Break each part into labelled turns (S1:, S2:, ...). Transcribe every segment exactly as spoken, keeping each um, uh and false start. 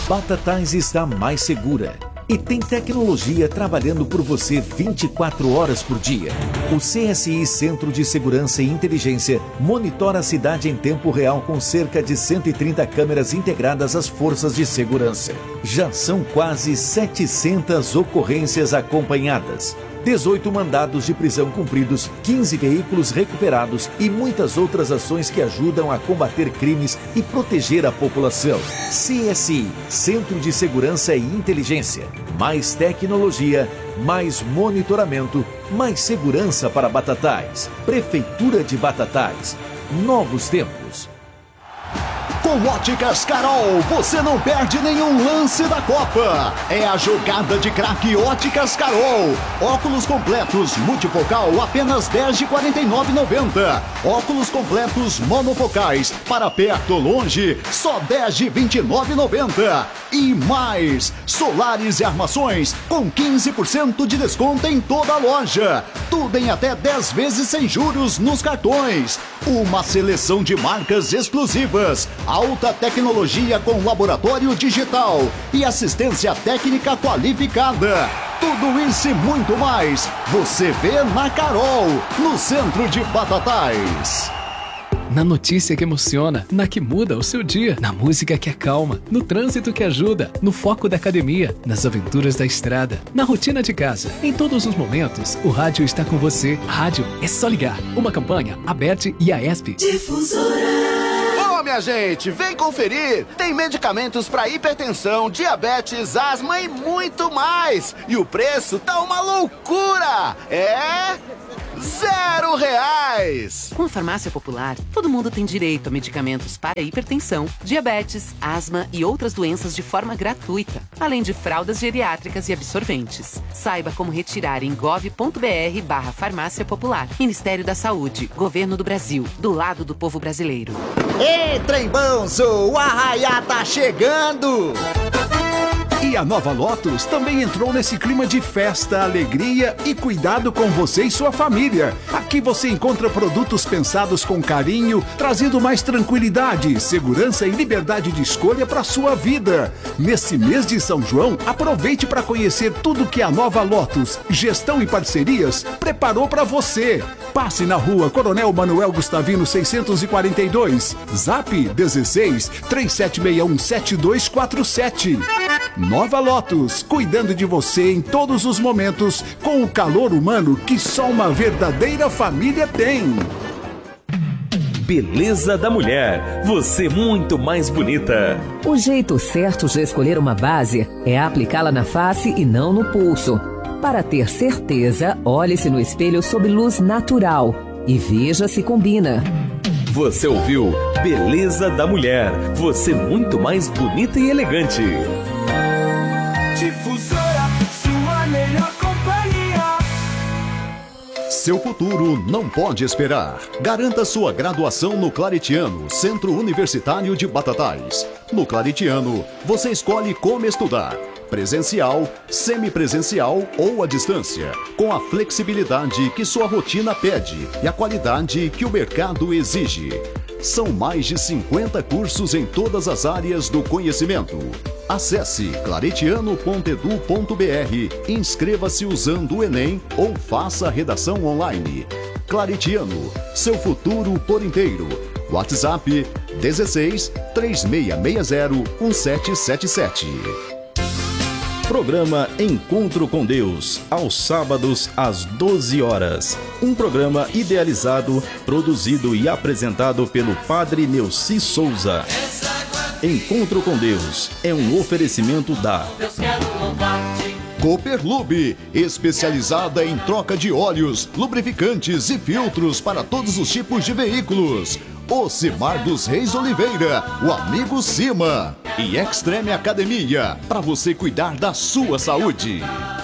S1: Batatais está mais segura e tem tecnologia trabalhando por você vinte e quatro horas por dia. O C S I Centro de Segurança e Inteligência monitora a cidade em tempo real com cerca de cento e trinta câmeras integradas às forças de segurança. Já são quase setecentas ocorrências acompanhadas, dezoito mandados de prisão cumpridos, quinze veículos recuperados e muitas outras ações que ajudam a combater crimes e proteger a população. C S I, Centro de Segurança e Inteligência. Mais tecnologia, mais monitoramento, mais segurança para Batatais. Prefeitura de Batatais. Novos tempos.
S2: Com Óticas Carol, você não perde nenhum lance da Copa. É a jogada de craque Óticas Carol. Óculos completos multifocal apenas dez de quarenta e nove reais e noventa centavos. Óculos completos monofocais para perto ou longe, só dez de vinte e nove reais e noventa centavos. E mais, solares e armações com quinze por cento de desconto em toda a loja. Tudo em até dez vezes sem juros nos cartões. Uma seleção de marcas exclusivas. Alta tecnologia com laboratório digital e assistência técnica qualificada. Tudo isso e muito mais você vê na Carol, no centro de Batatais.
S3: Na notícia que emociona, na que muda o seu dia, na música que acalma, no trânsito que ajuda, no foco da academia, nas aventuras da estrada, na rotina de casa. Em todos os momentos, o rádio está com você. Rádio é só ligar. Uma campanha, Aberte e a ESP.
S4: Difusora. Minha gente, vem conferir! Tem medicamentos para hipertensão, diabetes, asma e muito mais! E o preço tá uma loucura! É... zero reais!
S5: Com a Farmácia Popular, todo mundo tem direito a medicamentos para hipertensão, diabetes, asma e outras doenças de forma gratuita, além de fraldas geriátricas e absorventes. Saiba como retirar em gov.br barra Farmácia Popular. Ministério da Saúde, Governo do Brasil, do lado do povo brasileiro.
S2: Ei, trem bonzo, o Arraiá tá chegando!
S6: E a Nova Lotus também entrou nesse clima de festa, alegria e cuidado com você e sua família. Aqui você encontra produtos pensados com carinho, trazendo mais tranquilidade, segurança e liberdade de escolha para sua vida. Nesse mês de São João, aproveite para conhecer tudo que a Nova Lotus, Gestão e Parcerias, preparou para você. Passe na rua Coronel Manuel Gustavino seiscentos e quarenta e dois, Zap dezesseis, três sete seis um, sete dois quatro sete. Nova Lotus, cuidando de você em todos os momentos, com o calor humano que só uma verdadeira família tem.
S7: Beleza da Mulher, você muito mais bonita.
S8: O jeito certo de escolher uma base é aplicá-la na face e não no pulso. Para ter certeza, olhe-se no espelho sob luz natural e veja se combina.
S7: Você ouviu Beleza da Mulher, você muito mais bonita e elegante.
S9: Difusora, sua melhor companhia.
S2: Seu futuro não pode esperar. Garanta sua graduação no Claretiano, Centro Universitário de Batatais. No Claretiano, você escolhe como estudar. Presencial, semipresencial ou à distância, com a flexibilidade que sua rotina pede e a qualidade que o mercado exige. São mais de cinquenta cursos em todas as áreas do conhecimento. Acesse claretiano ponto edu ponto br, inscreva-se usando o Enem ou faça a redação online. Claretiano, seu futuro por inteiro. WhatsApp dezesseis, três seis seis zero, um sete sete sete.
S7: Programa Encontro com Deus, aos sábados às doze horas. Um programa idealizado, produzido e apresentado pelo Padre Neuci Souza. Encontro com Deus é um oferecimento da
S2: Cooperlube, especializada em troca de óleos, lubrificantes e filtros para todos os tipos de veículos. Ocimar dos Reis Oliveira, o amigo Cima. E Extreme Academia, para você cuidar da sua saúde.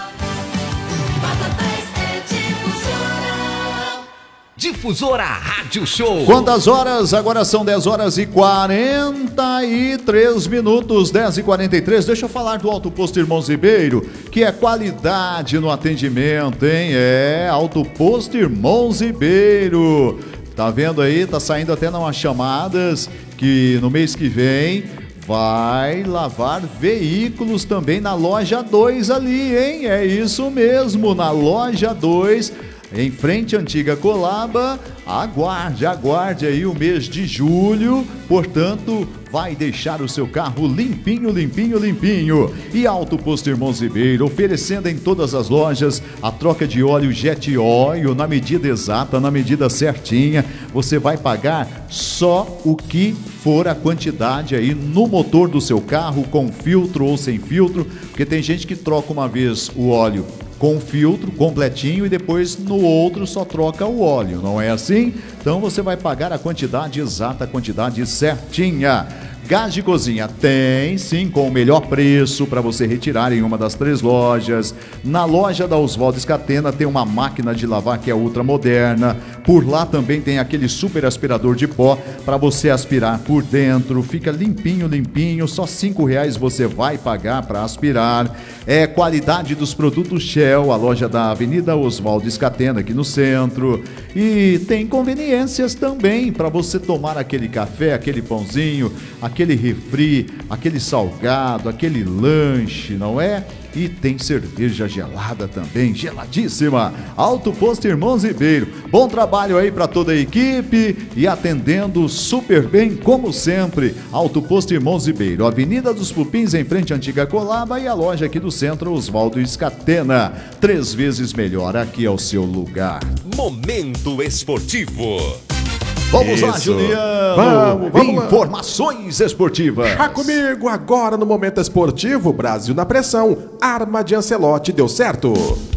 S10: Difusora Rádio Show.
S2: Quantas horas? Agora são dez horas e quarenta e três minutos, dez e quarenta e três. Deixa eu falar do Auto Posto Irmãos Ribeiro, que é qualidade no atendimento, hein? É, Auto Posto Irmãos Ribeiro. Tá vendo aí? Tá saindo até umas chamadas que no mês que vem vai lavar veículos também na loja dois ali, hein? É isso mesmo, na loja dois, em frente à antiga Colaba. Aguarde, aguarde aí o mês de julho, portanto, vai deixar o seu carro limpinho, limpinho, limpinho. E Auto Posto Irmãos Ribeiro, oferecendo em todas as lojas a troca de óleo Jet Oil na medida exata, na medida certinha. Você vai pagar só o que for a quantidade aí no motor do seu carro, com filtro ou sem filtro, porque tem gente que troca uma vez o óleo com filtro completinho e depois no outro só troca o óleo, não é assim? Então você vai pagar a quantidade exata, a quantidade certinha. Gás de cozinha tem, sim, com o melhor preço para você retirar em uma das três lojas. Na loja da Oswaldo Scatena tem uma máquina de lavar que é ultra moderna. Por lá também tem aquele super aspirador de pó para você aspirar por dentro. Fica limpinho, limpinho. Só cinco reais você vai pagar para aspirar. É qualidade dos produtos Shell, a loja da Avenida Oswaldo Scatena aqui no centro. E tem conveniências também para você tomar aquele café, aquele pãozinho, aquele refri, aquele salgado, aquele lanche, não é? E tem cerveja gelada também, geladíssima. Auto Posto Irmãos Ribeiro. Bom trabalho aí para toda a equipe e atendendo super bem, como sempre. Auto Posto Irmãos Ribeiro, Avenida dos Pupins, em frente à antiga Colaba, e a loja aqui do centro, Oswaldo Scatena. Três vezes melhor, aqui é o seu lugar.
S10: Momento Esportivo.
S2: Vamos
S11: Isso.
S2: lá, Juliano.
S11: Vamos, vamos lá.
S2: Informações esportivas.
S11: Já comigo agora no Momento Esportivo, Brasil na pressão. Arma de Ancelotti deu certo.